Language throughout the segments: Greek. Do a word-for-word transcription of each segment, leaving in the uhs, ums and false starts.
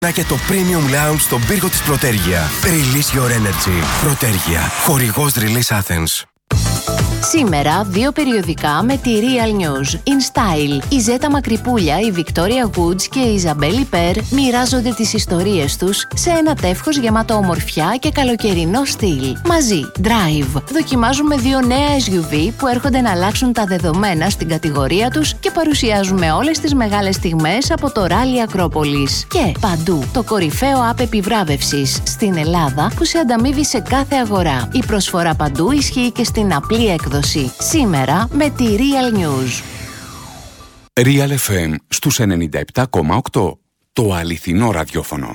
Και το Premium Lounge στον πύργο της Πρωτέργεια. Release your energy. Πρωτέργεια. Χορηγός Release Athens. Σήμερα δύο περιοδικά με τη Real News. In Style. Η Ζέτα Μακρυπούλια, η Victoria Woods και η Ιζαμπέλ Περ μοιράζονται τις ιστορίες τους σε ένα τεύχος γεμάτο ομορφιά και καλοκαιρινό στυλ. Μαζί, Drive. Δοκιμάζουμε δύο νέα ες γιου βι που έρχονται να αλλάξουν τα δεδομένα στην κατηγορία τους και παρουσιάζουμε όλες τις μεγάλες στιγμές από το Rally Ακρόπολης. Και Παντού, το κορυφαίο app επιβράβευσης στην Ελλάδα που σε ανταμείβει σε κάθε αγορά. Η προσφορά Παντού ισχύει και στην απλή έκδοση. Σήμερα με τη Real News. Real εφ εμ στους ενενήντα επτά κόμμα οκτώ. Το αληθινό ραδιόφωνο.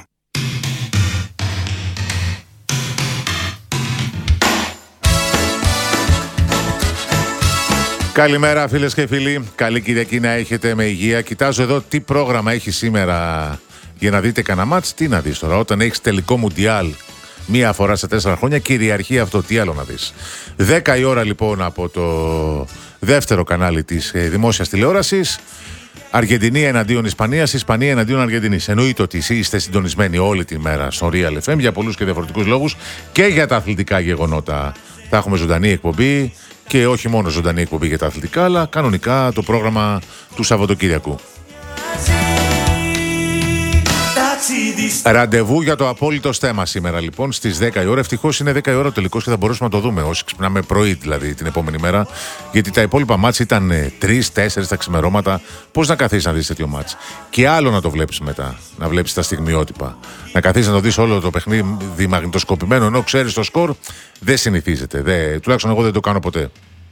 Καλημέρα φίλες και φίλοι. Καλή Κυριακή να έχετε με υγεία. Κοιτάζω εδώ τι πρόγραμμα έχει σήμερα για να δείτε κανένα μάτς. Τι να δεις τώρα, όταν έχεις τελικό Μουντιάλ μία φορά σε τέσσερα χρόνια, κυριαρχεί αυτό, τι άλλο να δεις. Δέκα η ώρα λοιπόν από το δεύτερο κανάλι της ε, δημόσιας τηλεόρασης. Αργεντινή εναντίον Ισπανίας, Ισπανία εναντίον Αργεντινής. Εννοείται ότι είστε συντονισμένοι όλη τη μέρα στο Real εφ εμ για πολλούς και διαφορετικούς λόγους και για τα αθλητικά γεγονότα. Θα έχουμε ζωντανή εκπομπή και όχι μόνο ζωντανή εκπομπή για τα αθλητικά, αλλά κανονικά το πρόγραμμα του Σαββατοκύριακου. Ραντεβού για το απόλυτο στέμα σήμερα λοιπόν στις δέκα η ώρα. Ευτυχώς είναι δέκα η ώρα ο τελικός και θα μπορέσουμε να το δούμε. Όσοι ξυπνάμε πρωί δηλαδή την επόμενη μέρα. Γιατί τα υπόλοιπα μάτς ήταν τρεις τέσσερις τα ξημερώματα. Πώς να καθίσεις να δεις τέτοιο μάτς. Και άλλο να το βλέπεις μετά. Να βλέπεις τα στιγμιότυπα. Να καθίσεις να το δεις όλο το παιχνίδι μαγνητοσκοπημένο ενώ ξέρεις το σκορ. Δεν συνηθίζεται. Δε, τουλάχιστον εγώ δεν το κάνω ποτέ.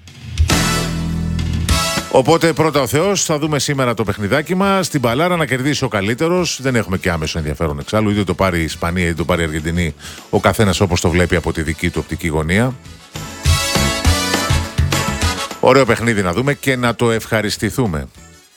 Οπότε πρώτα ο Θεός, θα δούμε σήμερα το παιχνιδάκι μας. Στην μπαλάρα να κερδίσει ο καλύτερος. Δεν έχουμε και άμεσο ενδιαφέρον εξάλλου. Είτε το πάρει η Ισπανία είτε το πάρει η Αργεντινή. Ο καθένας όπως το βλέπει από τη δική του οπτική γωνία. Ωραίο παιχνίδι να δούμε και να το ευχαριστηθούμε.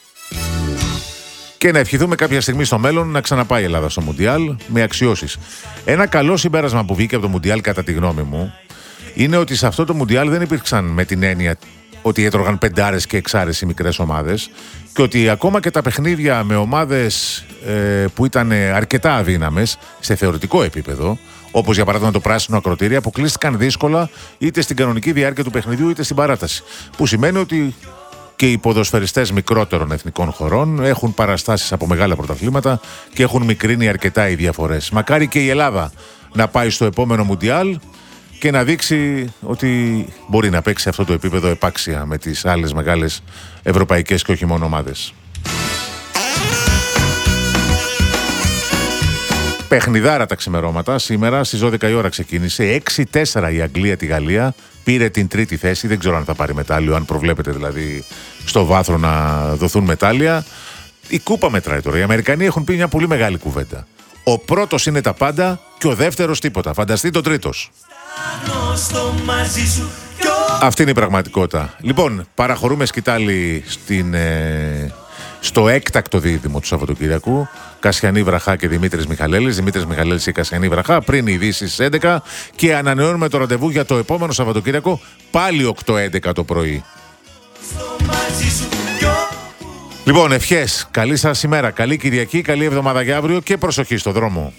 Και να ευχηθούμε κάποια στιγμή στο μέλλον να ξαναπάει η Ελλάδα στο Μουντιάλ με αξιώσεις. Ένα καλό συμπέρασμα που βγήκε από το Μουντιάλ, κατά τη γνώμη μου, είναι ότι σε αυτό το Μουντιάλ δεν υπήρξαν με την έννοια ότι έτρωγαν πεντάρες και εξάρες οι μικρές ομάδες και ότι ακόμα και τα παιχνίδια με ομάδες ε, που ήταν αρκετά αδύναμες σε θεωρητικό επίπεδο, όπως για παράδειγμα το Πράσινο Ακροτήρι, αποκλείστηκαν δύσκολα είτε στην κανονική διάρκεια του παιχνιδιού είτε στην παράταση. Που σημαίνει ότι και οι ποδοσφαιριστές μικρότερων εθνικών χωρών έχουν παραστάσεις από μεγάλα πρωταθλήματα και έχουν μικρύνει αρκετά οι διαφορές. Μακάρι και η Ελλάδα να πάει στο επόμενο Μουντιάλ και να δείξει ότι μπορεί να παίξει αυτό το επίπεδο επάξια με τις άλλες μεγάλες ευρωπαϊκές και όχι μόνο ομάδες. Παιχνιδάρα τα ξημερώματα. Σήμερα στις δώδεκα η ώρα ξεκίνησε. έξι τέσσερα η Αγγλία τη Γαλλία. Πήρε την τρίτη θέση. Δεν ξέρω αν θα πάρει μετάλλιο, αν προβλέπετε δηλαδή στο βάθρο να δοθούν μετάλλια. Η κούπα μετράει τώρα. Οι Αμερικανοί έχουν πει μια πολύ μεγάλη κουβέντα. Ο πρώτος είναι τα πάντα και ο δεύτερος τίποτα. Φανταστείτε ο τρίτος. Αυτή είναι η πραγματικότητα. Λοιπόν, παραχωρούμε σκητάλη στην, ε, στο έκτακτο δίδυμο του Σαββατοκυριακού. Κασιανή Βραχά και Δημήτρης Μιχαλέλης. Δημήτρης Μιχαλέλης και Κασιανή Βραχά πριν οι ειδήσεις στις έντεκα. Και ανανεώνουμε το ραντεβού για το επόμενο Σαββατοκύριακο πάλι οκτώ έντεκα το πρωί. Λοιπόν, ευχές. Καλή σας ημέρα. Καλή Κυριακή, καλή εβδομάδα για αύριο και προσοχή στο δρόμο.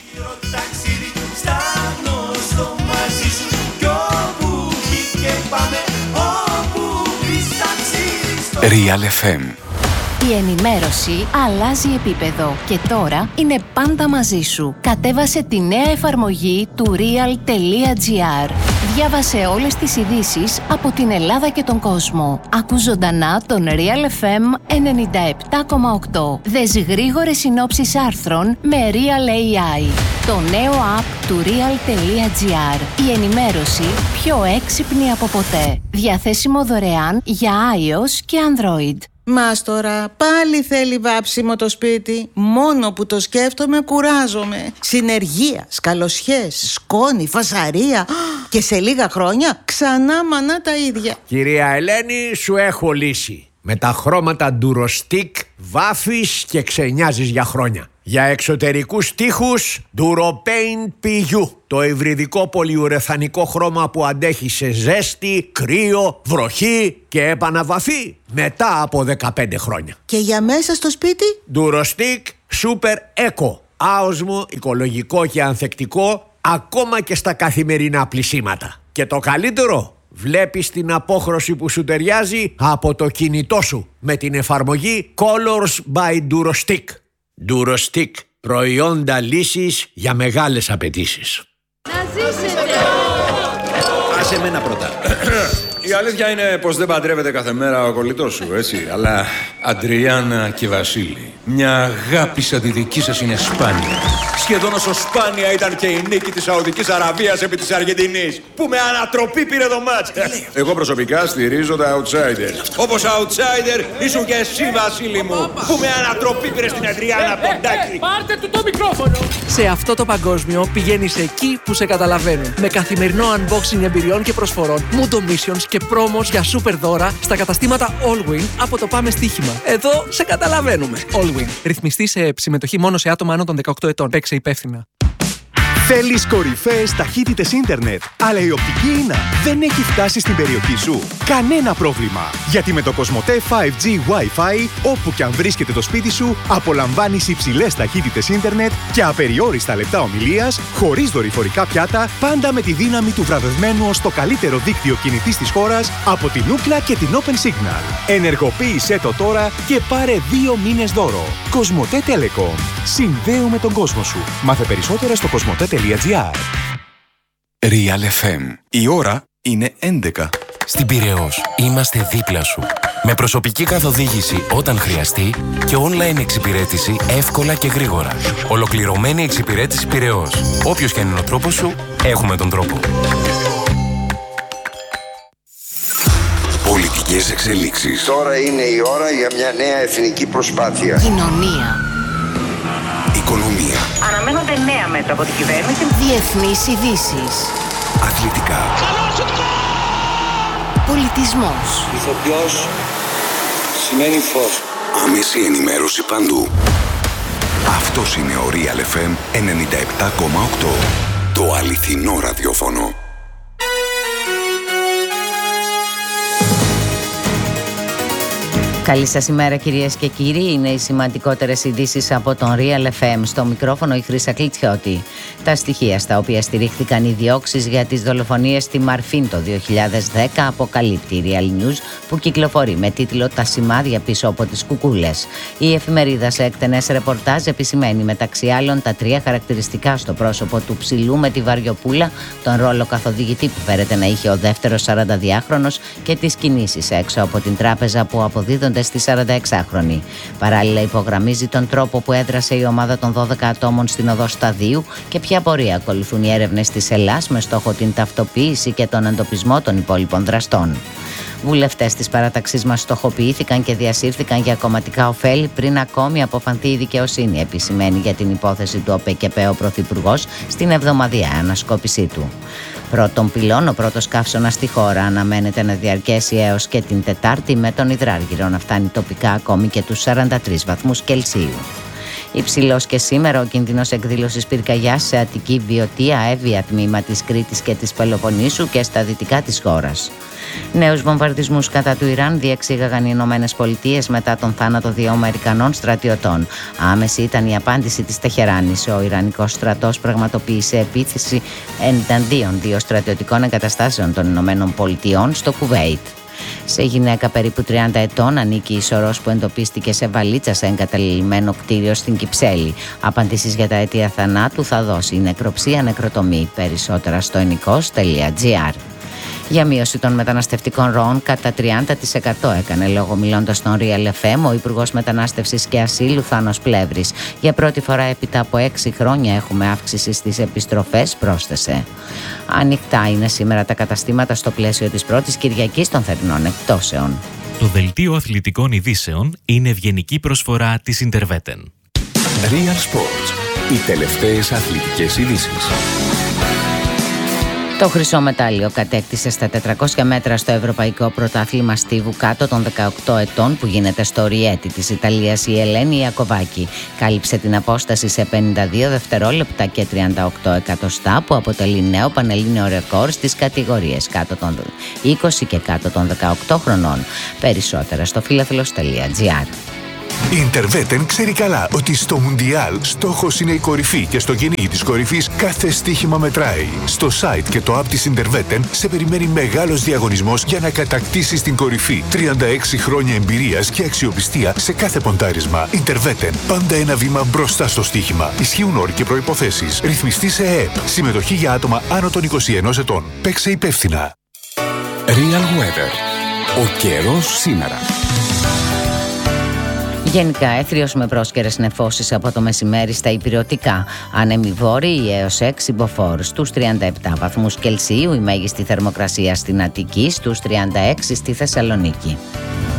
Real εφ εμ. Η ενημέρωση αλλάζει επίπεδο και τώρα είναι πάντα μαζί σου. Κατέβασε τη νέα εφαρμογή του real.gr. Διάβασε όλες τις ειδήσεις από την Ελλάδα και τον κόσμο. Ακού ζωντανά τον Real εφ εμ ενενήντα επτά κόμμα οκτώ. Δες γρήγορες συνόψεις άρθρων με Real έι άι. Το νέο app του real.gr. Η ενημέρωση πιο έξυπνη από ποτέ. Διαθέσιμο δωρεάν για iOS και Android. Μας τώρα πάλι θέλει βάψιμο το σπίτι. Μόνο που το σκέφτομαι κουράζομαι. Συνεργεία, σκαλοσιές, σκόνη, φασαρία. Και σε λίγα χρόνια ξανά μανά τα ίδια. Κυρία Ελένη, σου έχω λύση. Με τα χρώματα Durostix βάφεις και ξενιάζεις για χρόνια. Για εξωτερικούς τοίχους DuroPaint πι γιου. Το υβριδικό πολυουρεθανικό χρώμα που αντέχει σε ζέστη, κρύο, βροχή και επαναβαφή μετά από δεκαπέντε χρόνια. Και για μέσα στο σπίτι? Durostix Super Eco. άοσμο, οικολογικό και ανθεκτικό ακόμα και στα καθημερινά πλυσίματα. Και το καλύτερο, βλέπεις την απόχρωση που σου ταιριάζει από το κινητό σου με την εφαρμογή Colors by Durostick. Durostick, προϊόντα λύσης για μεγάλες απαιτήσεις. Να ζήσετε! Άσε μένα πρώτα. Η αλήθεια είναι πως δεν παντρεύεται κάθε μέρα ο κολλητός σου, έτσι. Αλλά Αντριάννα και Βασίλη, μια αγάπη σαν τη δική σας είναι σπάνια. Σχεδόν όσο σπάνια ήταν και η νίκη της Σαουδικής Αραβίας επί της Αργεντινής, που με ανατροπή πήρε το μάτς. Εγώ προσωπικά στηρίζω τα outsiders. Όπως outsider ήσουν και εσύ, Βασίλη μου, που με ανατροπή πήρε στην Αντριάννα Ποντάκη. Πάρτε του το μικρόφωνο! Σε αυτό το παγκόσμιο πηγαίνεις εκεί που σε καταλαβαίνουν. Με καθημερινό unboxing εμπειριών και προσφορών, Mundo Missions και πρόμος για super δώρα στα καταστήματα Allwin από το Πάμε Στοίχημα. Εδώ σε καταλαβαίνουμε. Allwin. Ρυθμιστή σε συμμετοχή μόνο σε άτομα άνω των δεκαοκτώ ετών. Παίξε υπεύθυνα. Θέλεις κορυφαίες ταχύτητες ίντερνετ, αλλά η οπτική ίνα δεν έχει φτάσει στην περιοχή σου? Κανένα πρόβλημα! Γιατί με το Κοσμοτέ φάιβ τζι Wi-Fi, όπου και αν βρίσκεται το σπίτι σου, απολαμβάνεις υψηλές ταχύτητες ίντερνετ και απεριόριστα λεπτά ομιλίας, χωρίς δορυφορικά πιάτα, πάντα με τη δύναμη του βραβευμένου ως το καλύτερο δίκτυο κινητής της χώρας από την Ookla και την Open Signal. Ενεργοποίησέ το τώρα και πάρε δύο μήνες δώρο. Κοσμοτέ Telecom. Συνδέουμε τον κόσμο σου. Μάθε περισσότερα στο κοσμοτέ τελεία τζι άρ. Real εφ εμ. Η ώρα είναι έντεκα. Στην Πειραιώς είμαστε δίπλα σου. Με προσωπική καθοδήγηση όταν χρειαστεί και online εξυπηρέτηση εύκολα και γρήγορα. Ολοκληρωμένη εξυπηρέτηση Πειραιώς. Όποιος και αν είναι ο τρόπος σου, έχουμε τον τρόπο. Πολιτικές εξελίξεις. Τώρα είναι η ώρα για μια νέα εθνική προσπάθεια. Κοινωνία. Οικονομία. Αναμένονται νέα μέτρα από την κυβέρνηση. Διεθνείς ειδήσεις. Αθλητικά. Πολιτισμός. Ηθοποιός σημαίνει φως. Άμεση ενημέρωση παντού. Αυτός είναι ο Real εφ εμ ενενήντα επτά κόμμα οκτώ. Το αληθινό ραδιόφωνο. Καλή σας ημέρα κυρίες και κύριοι, είναι οι σημαντικότερες ειδήσεις από τον Real εφ εμ. Στο μικρόφωνο η Χρύσα Κλιτσιώτη. Τα στοιχεία στα οποία στηρίχθηκαν οι διώξεις για τις δολοφονίες στη Μαρφίν το δύο χιλιάδες δέκα αποκαλύπτει η Real News, που κυκλοφορεί με τίτλο «Τα σημάδια πίσω από τις κουκούλες». Η εφημερίδα σε εκτενές ρεπορτάζ επισημαίνει μεταξύ άλλων τα τρία χαρακτηριστικά στο πρόσωπο του ψηλού με τη βαριοπούλα, τον ρόλο καθοδηγητή που φέρεται να είχε ο δεύτερος σαρανταδυάχρονος και τις κινήσεις έξω από την τράπεζα που αποδίδονται στη σαρανταεξάχρονη. Παράλληλα υπογραμμίζει τον τρόπο που έδρασε η ομάδα των δώδεκα ατόμων στην οδό Σταδίου και ποια πορεία ακολουθούν οι έρευνες της Ελλάς με στόχο την ταυτοποίηση και τον εντοπισμό των υπόλοιπων δραστών. Βουλευτές της παράταξής μας στοχοποιήθηκαν και διασύρθηκαν για κομματικά ωφέλη πριν ακόμη αποφανθεί η δικαιοσύνη, επισημαίνει για την υπόθεση του ΟΠΕΚΕΠΕ ο Πρωθυπουργός στην εβδομαδιαία ανασκόπησή του. Πρώτον πυλών, ο πρώτος καύσωνας στη χώρα αναμένεται να διαρκέσει έως και την Τετάρτη, με τον υδράργυρο να φτάνει τοπικά ακόμη και τους σαράντα τρεις βαθμούς Κελσίου. Υψηλός και σήμερα ο κίνδυνος εκδήλωσης πυρκαγιάς σε Αττική, Βιωτία, Εύβοια τμήμα της Κρήτης και της Πελοποννήσου και στα δυτικά της χώρας. Νέους βομβαρδισμούς κατά του Ιράν διεξήγαγαν οι Ηνωμένες Πολιτείες μετά τον θάνατο δύο Αμερικανών στρατιωτών. Άμεση ήταν η απάντηση της Τεχεράνης. Ο Ιρανικός στρατός πραγματοποίησε επίθεση εναντίον δύο στρατιωτικών εγκαταστάσεων των Ηνωμένων Πολιτειών στο Κουβέιτ. Σε γυναίκα περίπου τριάντα ετών ανήκει η σωρός που εντοπίστηκε σε βαλίτσα σε εγκαταλειμμένο κτίριο στην Κυψέλη. Απαντήσεις για τα αίτια θανάτου θα δώσει η νεκροψία νεκροτομή. Περισσότερα στο ενικός τελεία τζι άρ. Για μείωση των μεταναστευτικών ροών κατά τριάντα τοις εκατό έκανε λόγο μιλώντας στον Real εφ εμ ο Υπουργός Μετανάστευσης και Ασύλου Θάνος Πλεύρης. Για πρώτη φορά έπειτα από έξι χρόνια έχουμε αύξηση στις επιστροφές, πρόσθεσε. Ανοιχτά είναι σήμερα τα καταστήματα στο πλαίσιο της πρώτης Κυριακής των θερινών εκπτώσεων. Το δελτίο αθλητικών ειδήσεων είναι ευγενική προσφορά της Interveten. Real Sports. Οι τελευταίες αθλητικές ειδήσεις. Το χρυσό μετάλλιο κατέκτησε στα τετρακόσια μέτρα στο Ευρωπαϊκό Πρωτάθλημα Στίβου κάτω των δεκαοκτώ ετών που γίνεται στο Ριέτι της Ιταλίας η Ελένη Ιακοβάκη. Κάλυψε την απόσταση σε πενήντα δύο δευτερόλεπτα και τριάντα οκτώ εκατοστά που αποτελεί νέο πανελλήνιο ρεκόρ στις κατηγορίες κάτω των είκοσι και κάτω των δεκαοκτώ χρονών. Περισσότερα στο φίλαθλος τελεία τζι άρ. Η Interwetten ξέρει καλά ότι στο Μουντιάλ στόχος είναι η κορυφή και στο κυνήγι της κορυφής κάθε στοίχημα μετράει. Στο site και το app της Interwetten σε περιμένει μεγάλος διαγωνισμός για να κατακτήσεις την κορυφή. τριάντα έξι χρόνια εμπειρίας και αξιοπιστία σε κάθε ποντάρισμα. Interwetten. Πάντα ένα βήμα μπροστά στο στοίχημα. Ισχύουν όροι και προϋποθέσεις. Ρυθμιστή σε ΕΕΠ. Συμμετοχή για άτομα άνω των είκοσι ενός ετών. Παίξε υπεύθυνα. Real Weather. Ο καιρός σήμερα. Γενικά έθριος με πρόσκαιρες νεφώσεις από το μεσημέρι στα υπηρετικά. Άνεμοι βόρειοι έως έξι μποφόρ. Στους τριάντα επτά βαθμούς Κελσίου η μέγιστη θερμοκρασία στην Αττική, στους τριάντα έξι στη Θεσσαλονίκη.